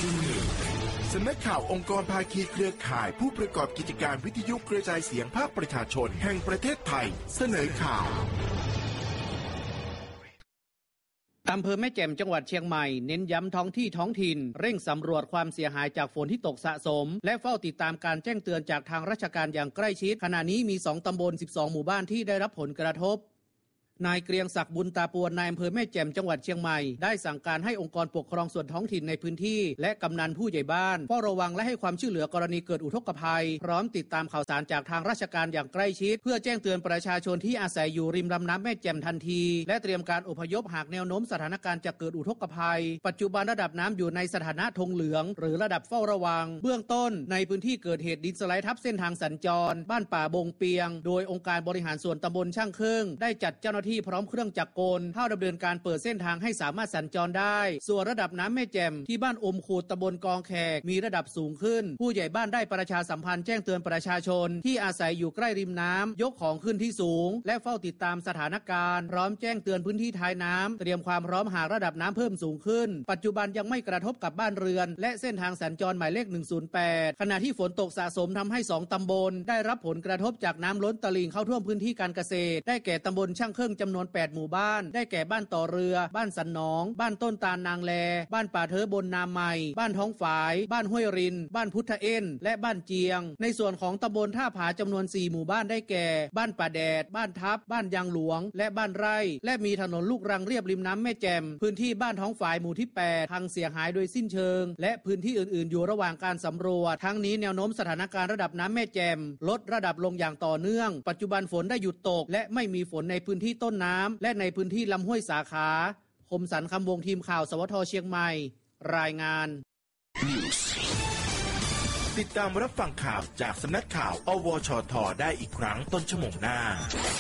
สำนักข่าวองค์กรภาคีเครือข่ายผู้ประกอบกิจการวิทยุกระจายเสียงภาคประชาชนแห่งประเทศไทยเสนอข่าวอำเภอแม่แจ่มจังหวัดเชียงใหม่เน้นย้ำท้องที่ท้องถิ่นเร่งสำรวจความเสียหายจากฝนที่ตกสะสมและเฝ้าติดตามการแจ้งเตือนจากทางราชการอย่างใกล้ชิดขณะนี้มี2ตำบล12หมู่บ้านที่ได้รับผลกระทบนายเกรียงศักดิ์บุญตาปวนนายอำเภอแม่แจ่มจังหวัดเชียงใหม่ได้สั่งการให้องค์กรปกครองส่วนท้องถิ่นในพื้นที่และกำนันผู้ใหญ่บ้านเฝ้าระวังและให้ความช่วยเหลือกรณีเกิดอุทกภัยพร้อมติดตามข่าวสารจากทางราชการอย่างใกล้ชิดเพื่อแจ้งเตือนประชาชนที่อาศัยอยู่ริมลำน้ำแม่แจ่มทันทีและเตรียมการอพยพหากแนวโน้มสถานการณ์จะเกิดอุทกภัยปัจจุบันระดับน้ำอยู่ในสถานะธงเหลืองหรือระดับเฝ้าระวังเบื้องต้นในพื้นที่เกิดเหตุดินสไลด์ทับเส้นทางสัญจรบ้านป่าบงเปียงโดยองค์การบริหารส่วนตำบลช่างเครื่องได้จัดเจ้าหน้าที่พร้อมเครื่องจักรกลเข้าดำเนินการเปิดเส้นทางให้สามารถสัญจรได้ส่วนระดับน้ำแม่แจ่มที่บ้านอมขูดตำบลกองแขกมีระดับสูงขึ้นผู้ใหญ่บ้านได้ประชาสัมพันธ์แจ้งเตือนประชาชนที่อาศัยอยู่ใกล้ริมน้ำยกของขึ้นที่สูงและเฝ้าติดตามสถานการณ์พร้อมแจ้งเตือนพื้นที่ท้ายน้ำเตรียมความพร้อมหากระดับน้ำเพิ่มสูงขึ้นปัจจุบันยังไม่กระทบกับบ้านเรือนและเส้นทางสัญจรหมายเลข108ขณะที่ฝนตกสะสมทำให้2ตำบลได้รับผลกระทบจากน้ำล้นตลิ่งเข้าท่วมพื้นที่การเกษตรได้แก่ตำบลช่างเครื่องจำนวน8หมู่บ้านได้แก่บ้านต่อเรือบ้านสันหนองบ้านต้นตาลนางแลบ้านป่าเทอบนนาใหม่บ้านท้องฝายบ้านห้วยรินบ้านพุทธเอ็นและบ้านเจียงในส่วนของตำบลท่าผาจำนวน4หมู่บ้านได้แก่บ้านป่าแดดบ้านทับบ้านยางหลวงและบ้านไร่และมีถนนลูกรังเรียบริมน้ำแม่แจ่มพื้นที่บ้านท้องฝายหมู่ที่8พังเสียหายโดยสิ้นเชิงและพื้นที่อื่นๆอยู่ระหว่างการสำรวจทั้งนี้แนวโน้มสถานการณ์ระดับน้ำแม่แจ่มลดระดับลงอย่างต่อเนื่องปัจจุบันฝนได้หยุดตกและไม่มีฝนในพื้นที่ต้นน้ำและในพื้นที่ลำห้วยสาขาคมสันคำวงทีมข่าวสวทเชียงใหม่รายงานติดตามรับฟังข่าวจากสำนักข่าวอวชทได้อีกครั้งต้นชั่วโมงหน้า